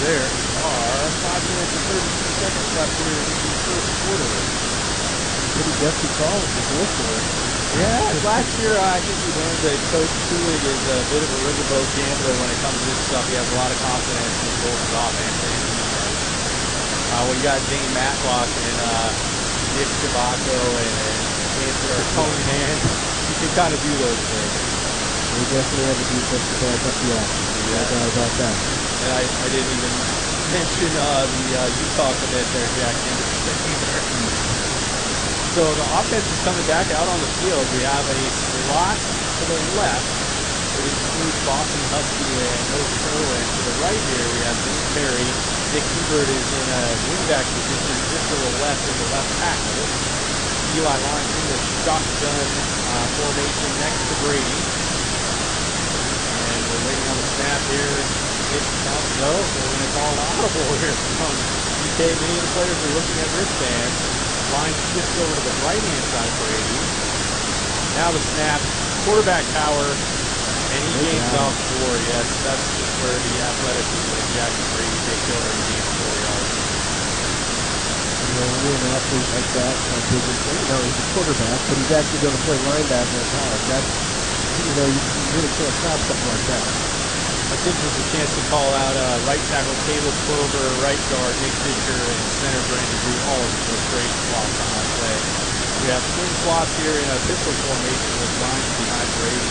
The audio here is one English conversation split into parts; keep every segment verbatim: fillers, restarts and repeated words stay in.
There are five minutes and thirty-two seconds left here in the first quarter. Pretty dusty call with the goal for it. Yeah, last year I think we learned that Coach Kulig is a bit of a riverboat gambler when it comes to this stuff. He has a lot of confidence in both his offense and defense. Uh, we got Dane Matlock and uh, Dick Chabacco and, and Cancer or Tony Man. You can kind of do those things. We definitely have a defense to back up the offense. No Yeah. doubt about that. And I, I didn't even mention uh, the uh, Utah commit there, Jack Henderson, either. So the offense is coming back out on the field. We have a slot to the left. It includes Boston Husky and Moses Irwin. To the right here, we have Vince Perry. Nick Hebert is in a wingback position just to the left of the left tackle. Eli Lyons in the shotgun uh, formation next to Brady. And we're waiting on the snap here. It comes, no, we're going to call an audible here from D K. Many of the players are looking at wristbands. Line shifts over to the right-hand side of Brady. Now the snap, quarterback power, and he Good gains job. about four. Yes, that's just where the athleticism of Jackson Brady takes over and gains four yards. You know, when you're an athlete like that, how big is, you know, he's a quarterback, but he's actually going to play linebacker in college. That's, you know, you, you really can't stop something like that. That gives us a chance to call out uh, right tackle Caleb Clover, right guard Nick Fisher, and center Brandon Root, all of them with great slots on that play. We have twin slots here in a pistol formation with lines behind Brady.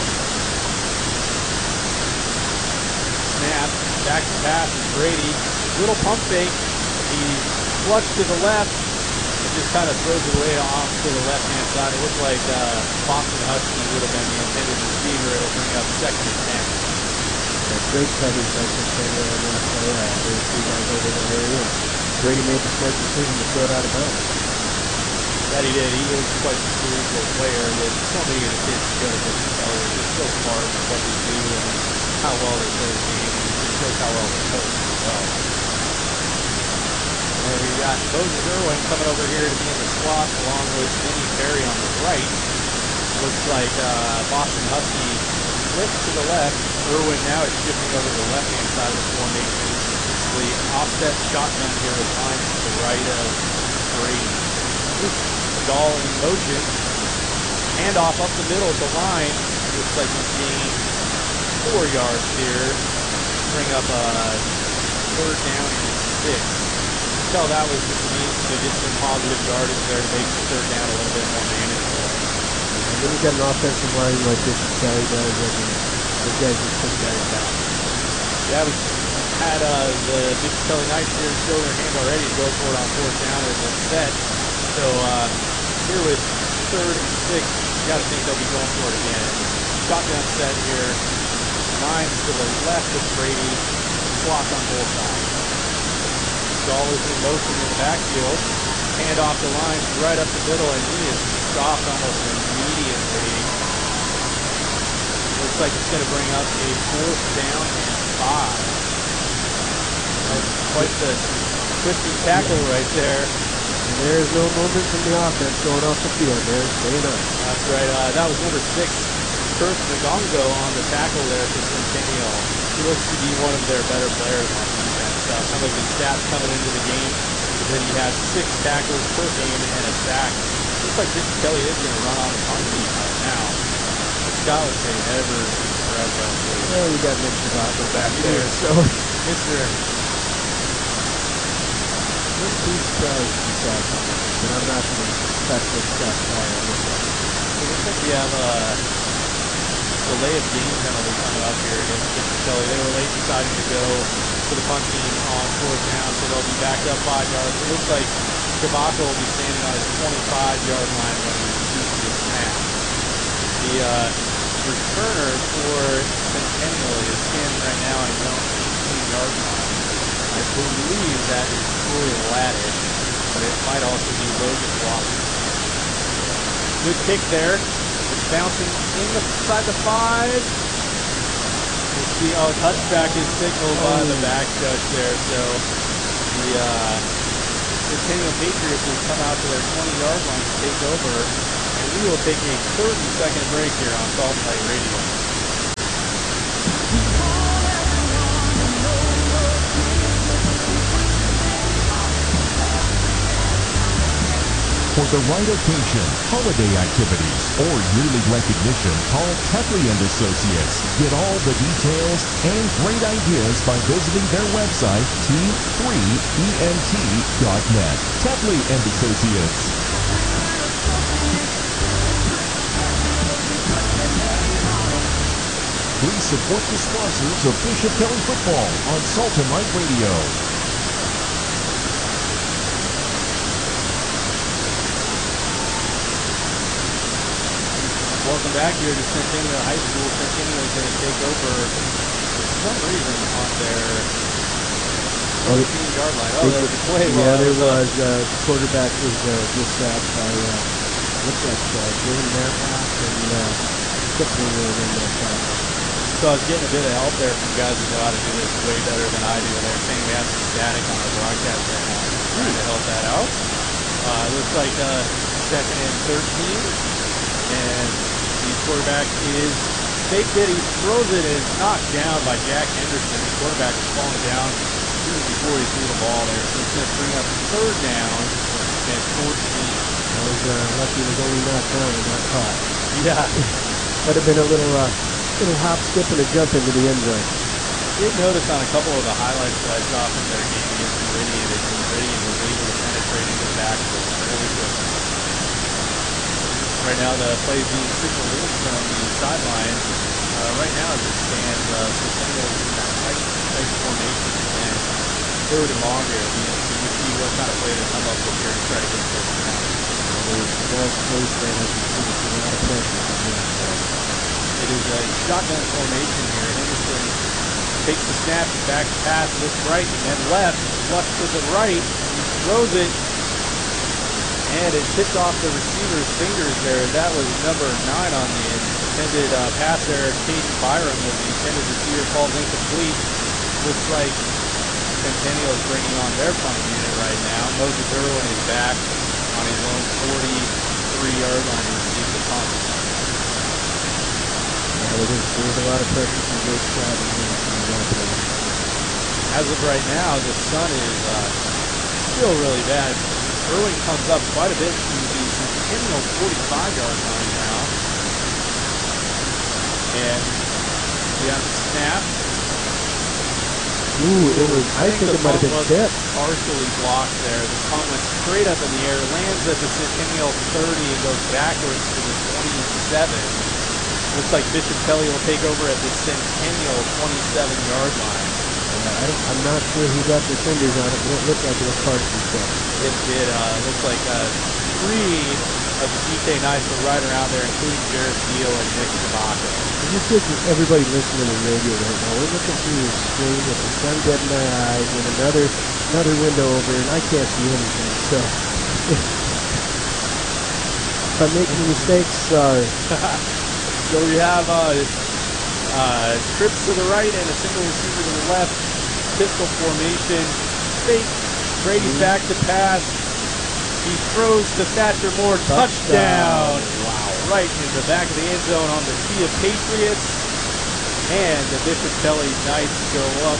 Snap, back to pass is Brady. Little pump fake. He's flushed to the left and just kind of throws it away off to the left-hand side. It looks like uh, Boston Husky would have been the intended receiver. It'll bring up second and ten. Yeah, great coverage by Centennial on that play. Uh, there were three guys over in the area. Brady made the smart decision to throw it out of bounds. That he did. He is quite the cerebral player. That so many of the kids who go to Michigan Kelly are just so smart in what they do and how well they play the game. And it just shows how well they're coached as well. And we got Moses Irwin coming over here to be in the slot along with Vinny Perry on the right. Looks like uh, Boston Husky flips to the left. Irwin now is shifting over to the left-hand side of the formation. The offset shotgun here with lines to the right of Brady. Dahl in motion. Handoff up the middle to line. Looks like he's gained four yards here. Bring up a third down and six. You can tell that was just a means to get some positive yardage there to make the third down a little bit more manageable. And then you got an offensive line like Bishop Kelly does. I mean, those guys just push guys back. Yeah, we had uh, the Bishop Kelly Knights here show their hand already to go for it on fourth down as a set. So uh, here with third and six, you got to think they'll be going for it again. Shotgun set here. Lines to the left of Brady. Slots on both sides. Dahl is in motion in the backfield. Hand off the line right up the middle, and he is stopped almost immediately. Looks like it's going to bring up a fourth down and five. That was quite the twisting tackle right there. And there's no movement from the offense going off the field. They're staying up. That's right. Uh, that was number six, Kurt Nagongo, on the tackle there for Centennial. He looks to be one of their better players on defense. Uh, some of his stats coming into the game is that he has six tackles per game and a sack. Looks like Bishop Kelly is going to run on the punt team right now. The Scott would say never be surprised by the play. Well, you got Mister Boston back You there, do. so Mister wouldn't be surprised if you saw something. But I'm not going to touch this stuff high on this one. It looks like we have a delay of game penalty coming up here against Bishop Kelly. They were late deciding to go to the punt team on fourth down, so they'll be backed up five yards. It looks like Chabacco will be standing on his twenty-five yard line when he receives the snap. The uh, returner for Centennial is standing right now on his own eighteen yard line. I believe that is Troy Laddish, but it might also be Logan Walker. Good kick there. It's bouncing inside the five. We'll see. Oh, touchback is signaled by the back judge there. So the uh, Centennial Patriots will come out to their twenty yard line to take over. And we will take a thirty second break here on Salt Light Radio. For the right occasion, holiday activities, or yearly recognition, call Tepley and Associates. Get all the details and great ideas by visiting their website, T three E N T dot net. Tepley and Associates. Please support the sponsors of Bishop Kelly Football on Salt and Light Radio. Welcome back here to Centennial High School. Centennial is going to take over for some reason on their fourteen-yard line. Oh, there was a play. Yeah, well, there was. was. Uh, quarterback was uh, just sacked by, uh, looks like uh, Jordan Matlock and uh, Kipling were in that tackle. So I was getting a bit of help there from guys who know how to do this way better than I do. And they're saying we have some static on our broadcast right now. I'm trying to help that out. Uh, it looks like uh, second and thirteen. And the quarterback is faked it. He throws it and it's knocked down by Jack Henderson. The quarterback is falling down even before he threw the ball there. So it's going to bring up third down and fourteen. I was uh, lucky it was only knocked down and not caught. Yeah. That'd have been a little, uh, little hop, skip, and a jump into the end zone. I did notice on a couple of the highlights that I saw from their game against Meridian that Meridian was able to penetrate into the backfield fairly quickly. Right now the play is being signaled in from the sideline. Uh, right now as it stands, uh, Centennial is in that tight, tight formation. And third and long here, we need to see what kind of play they come up with here and try to get first down. There's the ball space there. I can see there's a lot of pressure from the outside. It is a shotgun formation here. Henderson takes the snap, he's back to pass, looks right and then left, flush to the right, he throws it, and it tipped off the receiver's fingers there. That was number nine on the intended uh, pass there. Caden Byram was the intended receiver, falls incomplete. Looks like Centennial is bringing on their punting unit right now. Moses Irwin is back on his own forty-three-yard line to receive the punt. Yeah, there was, there was a lot of pressure from Jake Stroud and Henderson in that play. As of right now, the sun is uh, still really bad. Irwin comes up quite a bit to the Centennial forty-five-yard line now. And we have the snap. Ooh, it was, I think it might have been tipped. Partially blocked there. The punt went straight up in the air, lands at the Centennial thirty and goes backwards to the twenty-seven. Looks like Bishop Kelly will take over at the Centennial twenty-seven-yard line. Yeah, I don't, I'm not sure who got their fingers on it, but it looked like it was partially tipped. It did. Uh, looks like uh, three of the D K Knights were right around there, including Jared Steele and Nick Shabaka. It's just good for everybody listening to the radio right now. We're looking through the screen with the sun dead in my eyes and another another window over, and I can't see anything. So if I'm making mistakes, sorry. So we have uh, uh, trips to the right and a single receiver to the left. Pistol formation. Fake. Brady's mm-hmm. back to pass. He throws to Thatcher Moore. Touchdown. Touchdown. Wow. Right in the back of the end zone on the Kia Patriots. And the Bishop Kelly Knights go up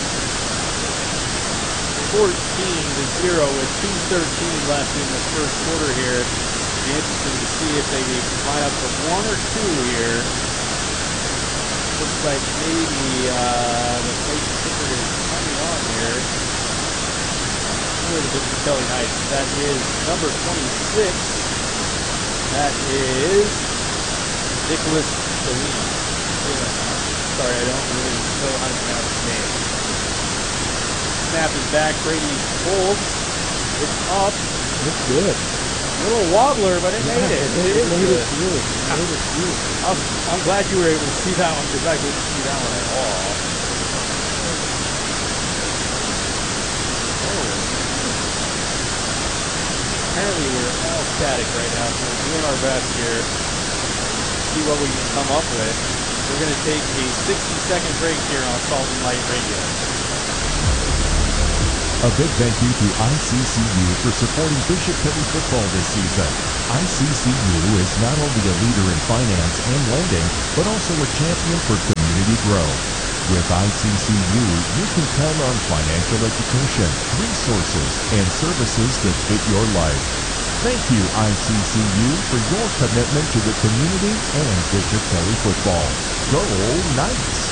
fourteen to zero with two thirteen left in the first quarter here. Be interesting to see if they line up for one or two here. Looks like maybe uh, the place kicker is coming on here. For the Bishop Kelly Knights. That is number twenty-six. That is Nicholas Deline. Sorry, I don't really know how to pronounce his name. Snap is back. Brady holds. It's up. It's good. Little wobbler, but it yeah, made it. It, it is made good. it through. It made it through. I'm, I'm glad you were able to see that one because I couldn't see that one at all. Oh. Apparently we're all static right now, so we're doing our best here. See what we can come up with. We're going to take a sixty second break here on Salt and Light Radio. A big thank you to I C C U for supporting Bishop Kelly football this season. I C C U is not only a leader in finance and lending, but also a champion for community growth. With I C C U, you can count on financial education, resources, and services that fit your life. Thank you, I C C U, for your commitment to the community and Bishop Kelly football. Go Knights!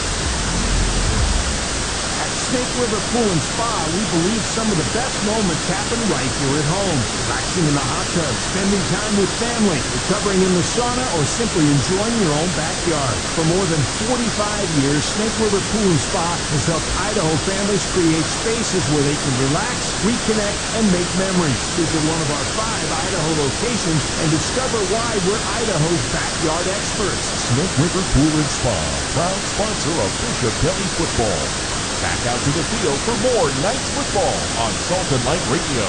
At Snake River Pool and Spa, we believe some of the best moments happen right here at home. Relaxing in the hot tub, spending time with family, recovering in the sauna, or simply enjoying your own backyard. For more than forty-five years, Snake River Pool and Spa has helped Idaho families create spaces where they can relax, reconnect, and make memories. Visit one of our five Idaho locations and discover why we're Idaho's backyard experts. Snake River Pool and Spa, proud sponsor of Bishop Kelly football. Back out to the field for more Knights football on Salt and Light Radio.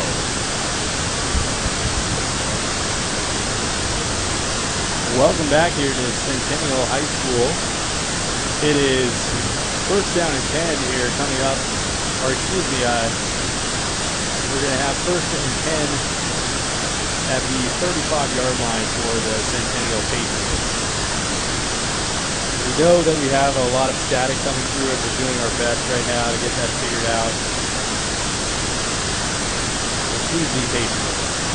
Welcome back here to Centennial High School. It is first down and ten here coming up, or excuse me, uh, we're going to have first and ten at the thirty-five-yard line for the Centennial Patriots. We know that we have a lot of static coming through, and we're doing our best right now to get that figured out. So please be patient with us.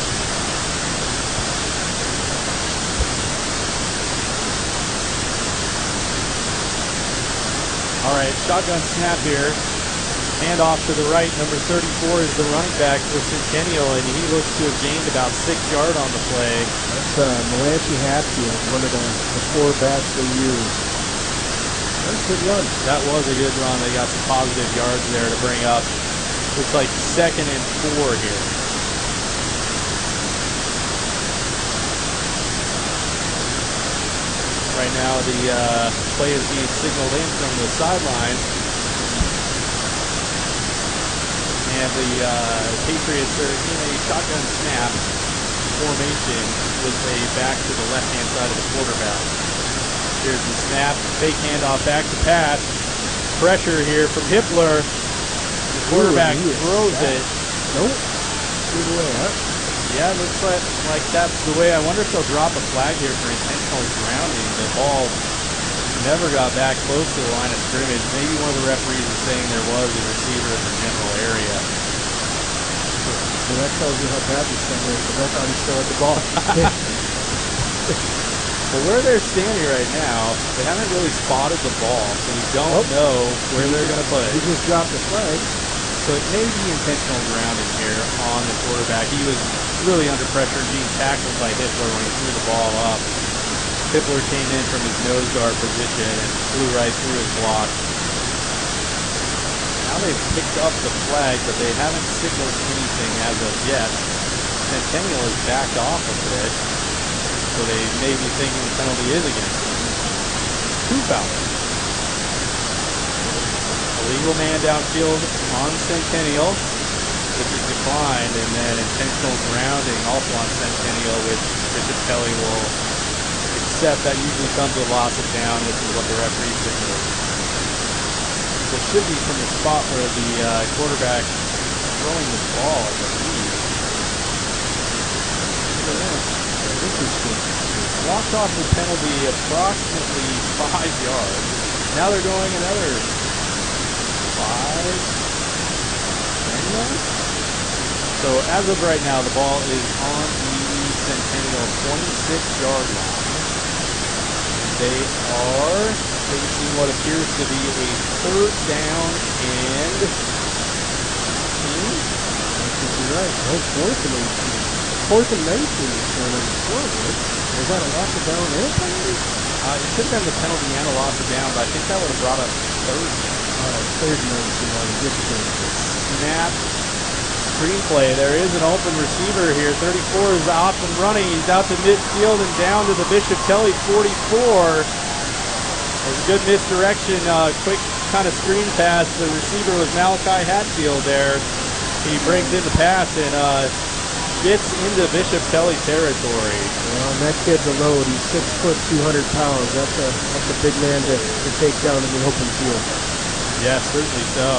All right, shotgun snap here. Hand off to the right. Number thirty-four is the running back for Centennial, and he looks to have gained about six yards on the play. That's uh, Melanchi Hatfield, one of the, the four backs they use. That's a good run. That was a good run. They got some positive yards there to bring up. Looks like second and four here. Right now the uh, play is being signaled in from the sideline. And the uh, Patriots are in a shotgun snap formation with a back to the left-hand side of the quarterback. Here's the snap, fake handoff back to pass. Pressure here from Hippler. The quarterback Ooh, throws it. Nope. Good way, huh? Yeah, it looks like, like that's the way. I wonder if they'll drop a flag here for intentional grounding. The ball never got back close to the line of scrimmage. Maybe one of the referees is saying there was a receiver in the general area. So that tells you how bad this thing is, because I thought he still had the ball. Well, where they're standing right now, they haven't really spotted the ball, so we don't Nope. know where they're going to put He it. just dropped the flag. So it may be intentional grounding here on the quarterback. He was really under pressure and being tackled by Hippler when he threw the ball up. Hippler came in from his nose guard position and flew right through his block. Now they've picked up the flag, but they haven't signaled anything as of yet. Centennial has backed off a bit, so they may be thinking the penalty is against them. Two fouls. Illegal man downfield on Centennial, which is declined, and then intentional grounding also on Centennial, which Bishop Kelly will accept. That usually comes with loss of down, which is what the referee signals. So it should be from the spot where the uh, quarterback is throwing the ball, I believe. Look at that. Interesting. Walked off the penalty approximately five yards. Now they're going another five, ten yards. So as of right now, the ball is on the Centennial twenty-six-yard line. And they are facing what appears to be a third down and eighteen. I think you're right. No, fourth and eighteen. Fourth and nineteen is shown on the scoreboard. Was that a loss of down and a penalty? Uh, it should have been the penalty and a loss of down, but I think that would have brought up third down. Uh, third and nineteen on this game. Snap. Screenplay. There is an open receiver here. thirty-four is off and running. He's out to midfield and down to the Bishop Kelly forty-four. There's a good misdirection. Uh, quick kind of screen pass. The receiver was Malachi Hatfield there. He brings in the pass and uh, gets into Bishop Kelly territory. Well, and that kid's a load. He's six foot, two hundred pounds. That's a that's a big man to, to take down in the open field. Yes, certainly so.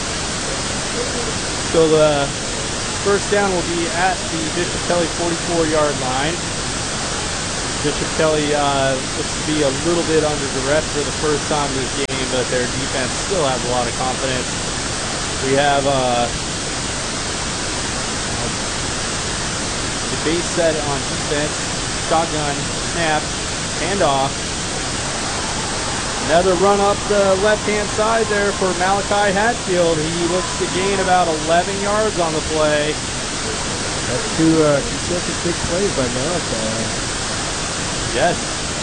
So the first down will be at the Bishop Kelly forty-four-yard line. Bishop Kelly uh, looks to be a little bit under duress for the first time this game, but their defense still has a lot of confidence. We have uh, the base set on defense. Shotgun, snap, handoff. Another run up the left-hand side there for Malachi Hatfield. He looks to gain about eleven yards on the play. That's two uh, consecutive big plays by Malachi. Yes.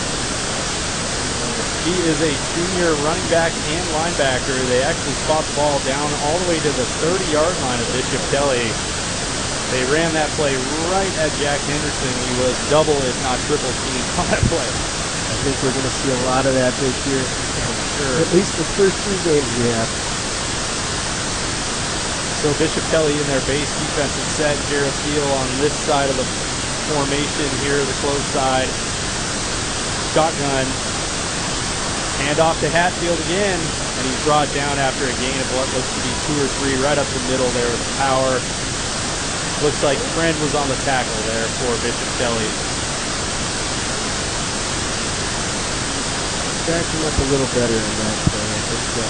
He is a junior running back and linebacker. They actually spot the ball down all the way to the thirty-yard line of Bishop Kelly. They ran that play right at Jack Henderson. He was double, if not triple teamed on that play. I think we're going to see a lot of that this year. Sure. At least the first three games we have. So Bishop Kelly in their base defensive set. Jared Steele on this side of the formation here, the close side. Shotgun. Hand off to Hatfield again, and he's brought down after a gain of what looks to be two or three right up the middle there with power. Looks like Friend was on the tackle there for Bishop Kelly. Back him up a little better in that play. I think uh,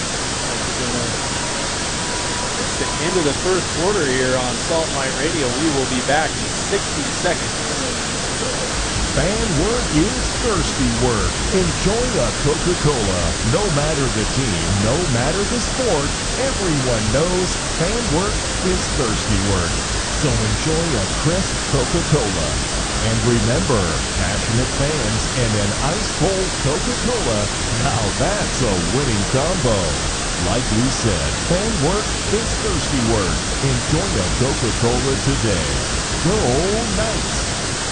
it's the end of the first quarter here on Salt Light Radio. We will be back in sixty seconds. Fan work is thirsty work. Enjoy a Coca-Cola. No matter the team, no matter the sport, everyone knows fan work is thirsty work. So enjoy a crisp Coca-Cola. And remember, passionate fans and an ice-cold Coca-Cola, now that's a winning combo. Like we said, fan work is thirsty work. Enjoy a Coca-Cola today. Go Knights!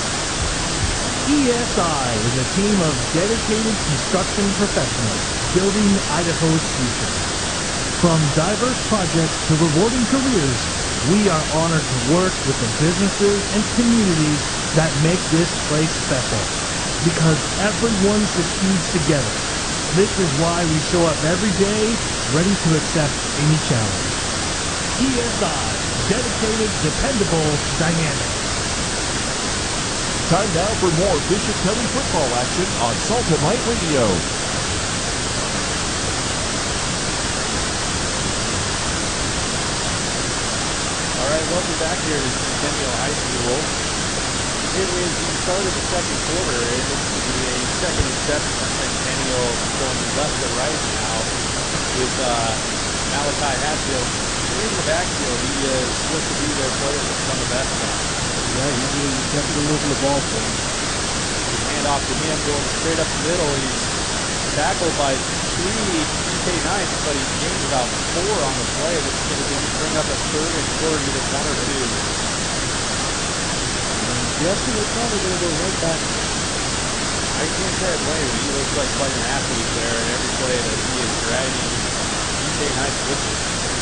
E S I is a team of dedicated construction professionals building Idaho's future. From diverse projects to rewarding careers, we are honored to work with the businesses and communities that make this place special. Because everyone succeeds together. This is why we show up every day, ready to accept any challenge. E S I, dedicated, dependable, dynamic. Time now for more Bishop Kelly football action on Salt and Light Radio. All right, welcome back here to Centennial High School. It is the start of the second quarter. It looks to be a second and seven for Centennial going left to right now with uh, Malachi Hatfield in the backfield. He is supposed to be their player that's done the best now. Yeah, he's definitely moving the ball for him. Hand off to him, going straight up the middle. He's tackled by three D K Knights, but he gained about four on the play. That's going to bring up a third and short, either one or two. Yes, they're probably going to go right back. I can't say I blame him. He looks like quite an athlete there, and every play that he is dragging D K Knights with him.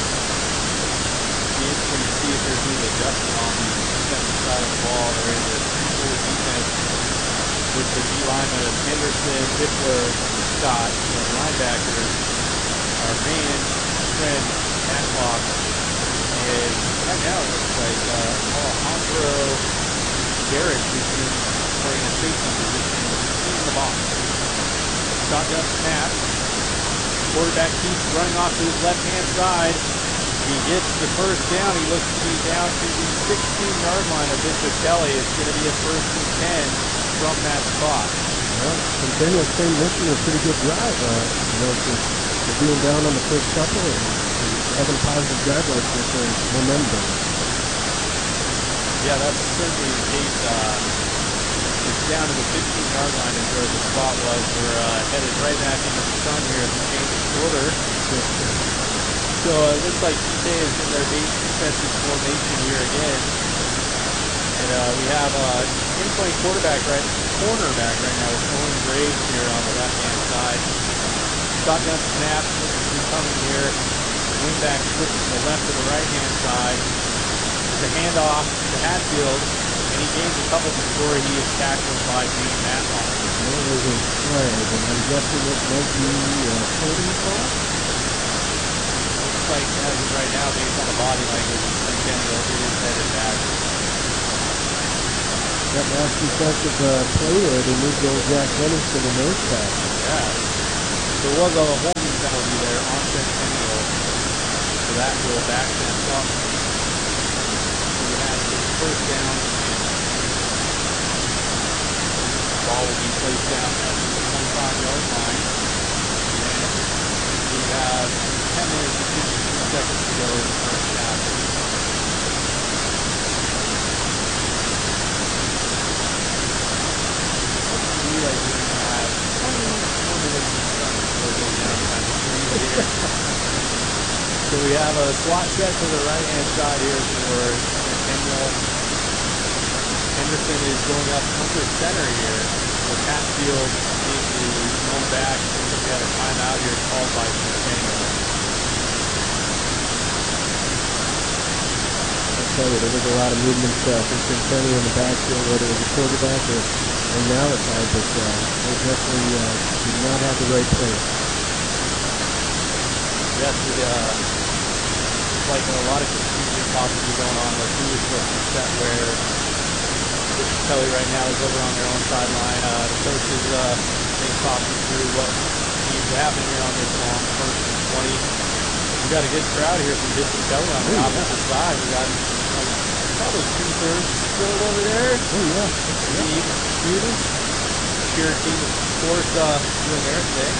Be interesting to see if there's any adjustment on the defensive side of the ball. There is a three-four defense with the D-linemen of Henderson, Tippler, Scott. The linebackers are Mann, Friend, Matlock, and right now it looks like uh, Alejandro Garrett is in playing a safety position in the box. Shotgun snap. Quarterback keeps running off to his left-hand side. He gets the first down. He looks to be down to the sixteen-yard line of Bishop Kelly. It's going to be a first and ten from that spot. Well, Centennial's been missing a pretty good drive. Uh, you know, just being down on the first couple and, and having a positive drive like this is momentum. Yeah, that's certainly the case. Uh, it's down to the fifteen-yard line is where the spot was. We're uh, headed right back into the sun here at the change of quarter. So uh, it looks like D K is in their base defensive formation here again. And uh, we have uh, in-playing quarterback right, cornerback right now is Owen Graves here on the left-hand side. Shotgun snap, looks to be coming here. Wingback switch from the left to the right-hand side. There's a handoff to Hatfield, and he gains a couple before he is tackled by James Matlock. Well, there's a flag, and I'm guessing it might be a holding call. Looks like as of right now, based on the body language, Centennial is headed back. That last defensive uh, play there, they moved old Jack Henderson to nose tackle. Yeah. There was a holding penalty there on Centennial, so that will back them up. So we have the first down and ball will be placed down at the twenty-five yard line. And we have ten minutes and fifty-three seconds to go in the first half. Looks to me like we're going to have twenty more minutes and some before it goes down time to three here. So we have a slot set to the right-hand side here for Centennial. Henderson is going up under center here with Hatfield being the lone back. Looks like we have a timeout here called by Centennial. I'll tell you, there was a lot of movement uh, from Centennial in the backfield, whether it was a quarterback or, or Malachi, but uh, they definitely uh, did not have the right player. Yes, we, uh, like a lot of confusion possibly going on with who is supposed to be set where. Bishop Kelly right now is over on their own sideline. Uh, the coach is uh, being talking through what needs to happen here on this long first and twenty. We got a good crowd here from Bishop Kelly on the oh, opposite yeah. side. We got like, probably two-thirds filled over there. Oh, yeah. Steve, students, cheer team, of course, uh, doing their thing.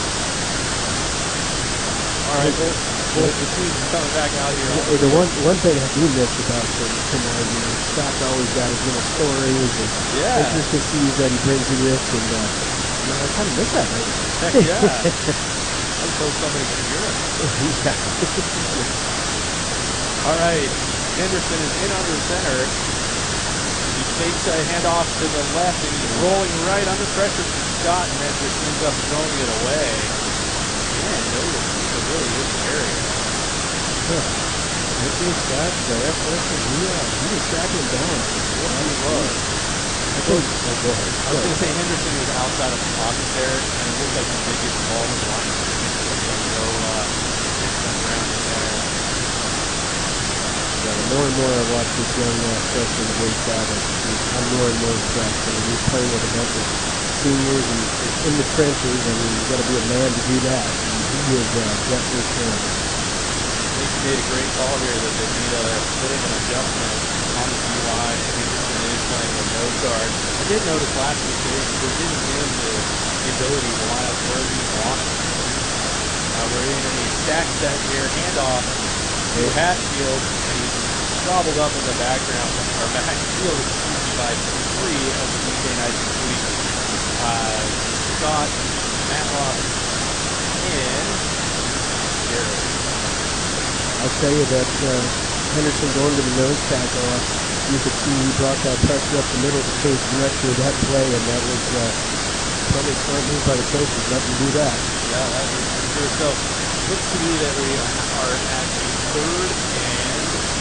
All right, well, well, the team's coming back out here. Hey, the one one thing I do miss about him tonight, you know, Scott's always got his little stories, and Yeah. intricacies that he brings in with, and uh, you know, I kind of miss that right now. Heck yeah. I just hope somebody can hear it. All right, Henderson is in under center. He fakes a handoff to the left, and he's rolling right under pressure from Scott, and then just ends up throwing it away. Man, no receiver really in the area. Anthony Scott, the F person, he, uh, he was tracking him down. Yes, he was. I think, oh, go ahead. I was going to say Henderson was outside of the pocket there, and it looked like he did get the ball in the line of scrimmage, so maybe no uh, jump around in there. Yeah, the more and more I watch this young uh, freshman, Wade Savage, I'm more and more impressed. I mean, he's playing with a bunch of seniors and in the trenches. I mean, you've got to be a man to do that. And he is uh, definitely training. I think he made a great call here that they made a bit of an adjustment on the D-line, and Henderson is playing with nose guard. I did notice last week they were giving him the, the ability to line up where he wanted. Uh, we're in a stack set here, handoff to Hatfield, and he's gobbled up in the background, or backfield, excuse me, by three of the D K Knights, including uh, Scott, Matlock, and Garrett. I'll tell you that uh, Henderson going to the nose tackle, uh, you could see he brought that pressure up the middle to change the direction of that play, and that was uh, probably a smart move by the coaches. Let them do that. Yeah, that is for sure. So, looks to me that we are at a third and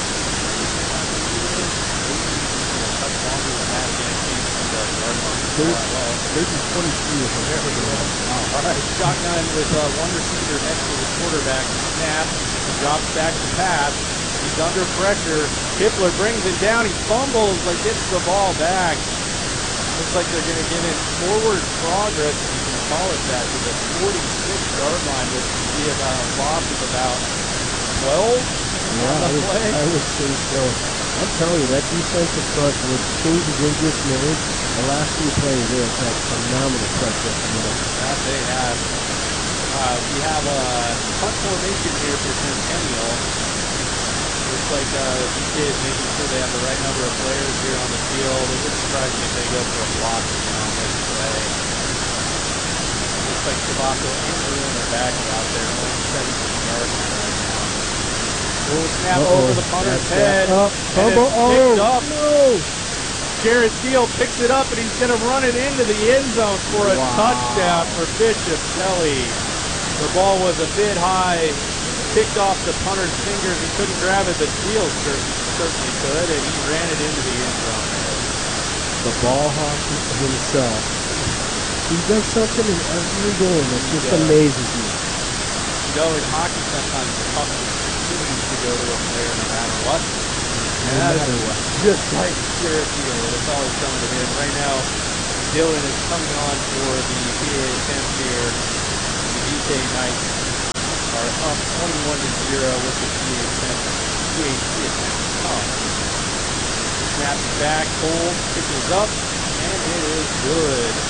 maybe a touch longer than that again. Came from the yard mark. Third, Well, third and twenty-three. there we go. Wow. All right, shotgun with uh, one receiver next to the quarterback. Snap. He drops back to pass. He's under pressure. Kipler brings it down. He fumbles, but gets the ball back. Looks like they're going to give him forward progress, if you can call it that, to the forty-six yard line, which would be about a loss of about twelve Yeah, on I the would, play. I would say so. I'm telling you, that defensive front, with the changes they just made, the last two plays, they have had phenomenal pressure at the middle. That they have. Uh, we have a punt formation here for Centennial. Looks like uh, D K is making sure they have the right number of players here on the field. It wouldn't surprise me if they go for a block again on this play. Looks like Sabato and Irwin are back about their own seventeen yard line right now. Little snap Uh-oh. over the punter's That's head. that. Oh, and fumble. it's picked Oh, up. no. Jared Steele picks it up, and he's going to run it into the end zone for a Wow. touchdown for Bishop Kelly. The ball was a bit high, picked off the punter's fingers. He couldn't grab it, but Steele cer- certainly could, and he ran it into the end zone there. The ball hawk himself. He does something in every game that just Yeah. amazes me. You know, in hockey, sometimes the puck just continues to go to a player no matter what. And No that matter is what. just like Jared Steele, and it's always coming to him. Right now, Dylan is coming on for the P A attempt here. The D K Knights are up twenty-one to zero with the P A attempt. P A T attempt. Oh. Snap is back, Cole pitches up, and it is good.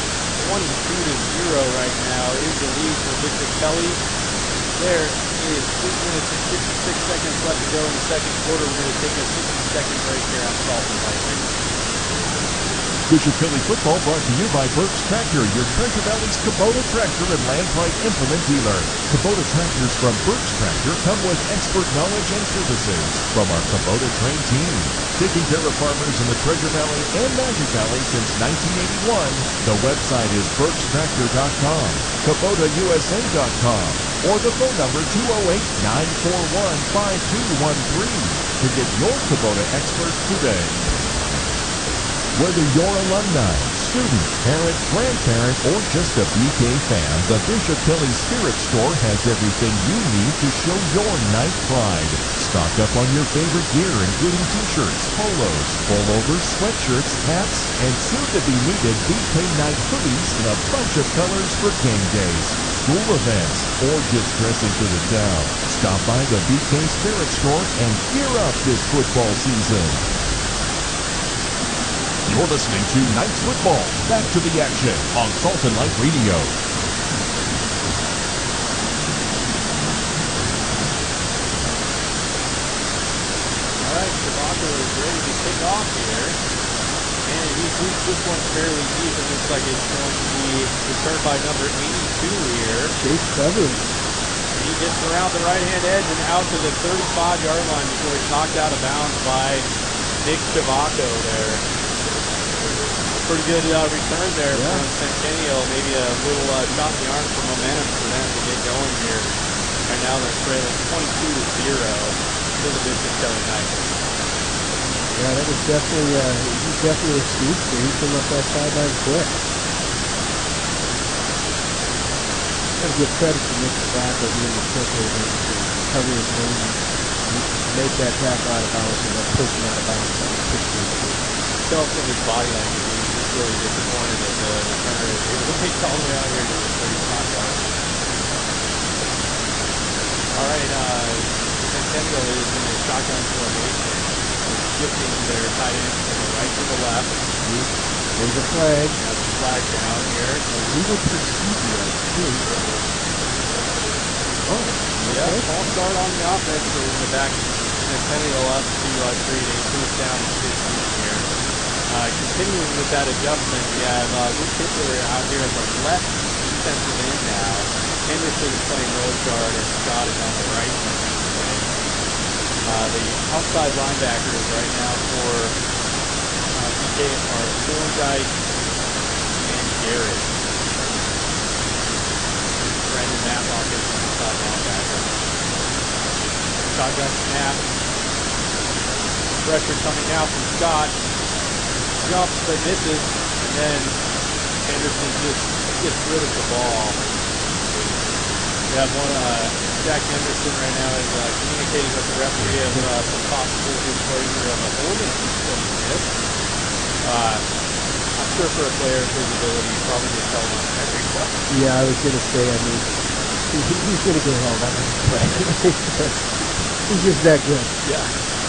twenty-two to zero right now is the lead for Bishop Kelly. There is eight minutes and fifty-six seconds left to go in the second quarter. We're going to take a sixty second break here on Salt and Light Radio. Bishop Kelly football brought to you by Burke's Tractor, your Treasure Valley's Kubota tractor and land pride implement dealer. Kubota tractors from Burke's Tractor come with expert knowledge and services from our Kubota trained team. Taking care of farmers in the Treasure Valley and Magic Valley since nineteen eighty-one. The website is burks tractor dot com, kubota u s a dot com, or the phone number two oh eight, nine four one, five two one three to get your Kubota expert today. Whether you're alumni, student, parent, grandparent, or just a B K fan, the Bishop Kelly Spirit Store has everything you need to show your night pride. Stock up on your favorite gear, including t-shirts, polos, pullovers, sweatshirts, hats, and soon-to-be-needed B K night hoodies in a bunch of colors for game days, school events, or just dressing for the town. Stop by the B K Spirit Store and gear up this football season. You're listening to Knights Football. Back to the action on Salt and Light Radio. All right, Shabaka is ready to kick off here. And he shoots this one fairly deep. It looks like it's going to be returned by number eighty-two here. Chase Covers. And he gets around the right-hand edge and out to the thirty-five yard line before he's knocked out of bounds by Nick Shabako there. Pretty good uh, return there yeah. from Centennial. Maybe a little uh, shot in the arm for momentum for them to get going here. Right now they're trailing twenty-two to zero to the Bishop Kelly Knights. Yeah, that was definitely, uh, he's definitely a speedster. He came up that sideline quick. Gotta give credit to Nick Shabaka being the kicker and cover his name and make that tackle out of bounds and then push him out of bounds. That was pretty good too. Tell from his body language, he was just really disappointed that the returner is able to make all the way out here to the thirty-five yard. All right, uh, Centennial is in a shotgun formation. They're shifting their tight ends from the right to the left. There's a flag. Got the flag down here. A legal procedure, I think. Oh, okay. Yeah, false start on the offense. So in the back, Centennial up to uh, create a first down and fifteen here. Uh, continuing with that adjustment, we have uh, Luke Hitler out here at the left defensive end now. Henderson is playing nose guard and Scott is on the right defensive end. Uh, the outside linebackers right now for uh, B K are Thorndike and Garrett. Brandon Matlock is the inside linebacker. Shotgun snap. Pressure coming out from Scott. Jumps but misses, and then Henderson just gets rid of the ball. We have one, uh, Jack Henderson right now is uh, communicating with the referee of uh, some possible disclosure of a holding that he missed. Uh, I'm sure for a player of his ability, he probably gets held on every play. Yeah, I was going to say, I mean, he, he's going to get held on every play. He's just that good. Yeah.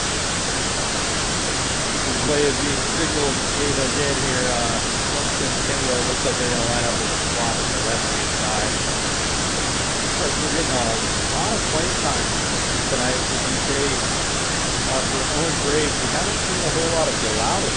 Play is being signaled again here. Uh, Centennial looks like they're going to line up with a slot on the left-hand side. But we're getting a lot of playing time tonight for B K. Uh, for Owen Graves, we haven't seen a whole lot of Delaulis.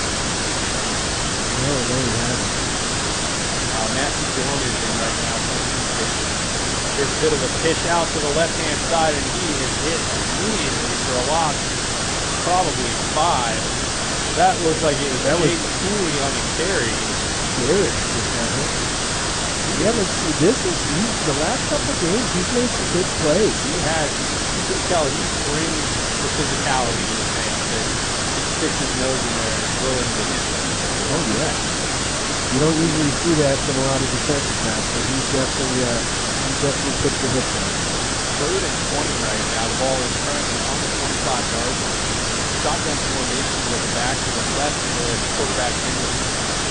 No, no, we haven't. Uh, Matthew Dorn is in right now. There's a bit of a pitch out to the left-hand side, and he is hit immediately for a loss, probably five. That looked like it was that Jake Cooley on the carry. Garrett just got hit. Yeah, but this is, he's, the last couple of games, he's made some good plays. He has, you can tell he brings the physicality to the thing. That he sticks his nose in there and is willing to hit them. Oh, yeah. You don't usually see that from a lot of defensive backs, but he's definitely, uh, he definitely puts the hits on. Third and twenty right now. The ball is currently on the twenty-five yard line. Shotgun formation with the back to the left with quarterback Henderson.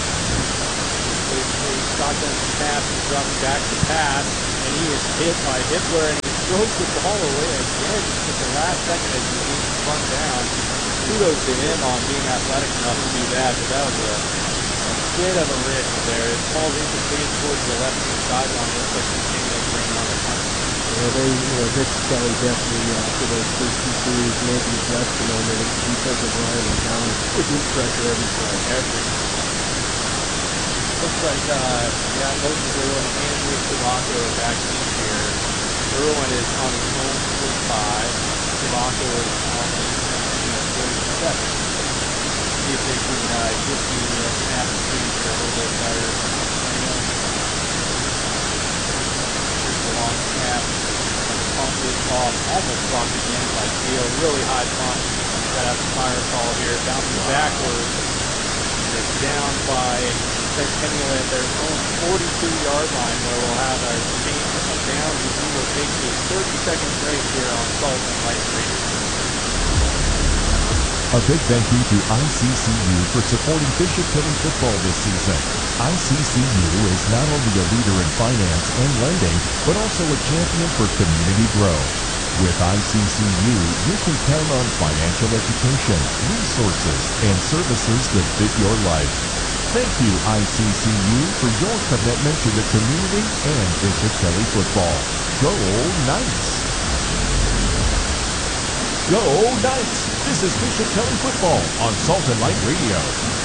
A shotgun snap, he's dropping back to pass, and he is hit by Hitler, and he throws the ball away again at the last second as he's being spun down. Kudos to him on being athletic enough to do that, but that was a, a bit of a risk there. It falls incomplete towards the left-hand sideline. Looks like Centennial's bringing on the punt. Yeah, they, you know, Rich Kelly definitely, uh, after those first two series, made the adjustment on their defensive line and down with pressure every play. Every. Looks like, uh, yeah, coaches Irwin and Rick Chavaco are back in here. Irwin is on his own forty-five. Chavaco is on the Centennial forty-seven. See if they can uh, get the uh, snap and change here a little bit better. Here's the long snap. And the pump is off. Almost blocked again by Gio. Really high pump. Got out the fire call here. Bouncing backwards. And it's down by Centennial at their own forty-two yard line, where we'll have a change of downs as we will take a thirty second break here on Salt and Light Radio. A big thank you to I C C U for supporting Bishop Kelly football this season. I C C U is not only a leader in finance and lending, but also a champion for community growth. With I C C U, you can count on financial education, resources, and services that fit your life. Thank you, I C C U, for your commitment to the community and Bishop Kelly football. Go Knights! Go Knights! This is Bishop Kelly football on Salt and Light Radio.